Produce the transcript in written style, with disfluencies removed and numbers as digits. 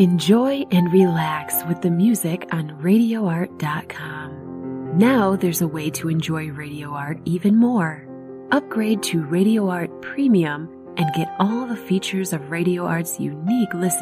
Enjoy and relax with the music on RadioArt.com. Now there's a way to enjoy Radio Art even more. Upgrade to Radio Art Premium and get all the features of Radio Art's unique listening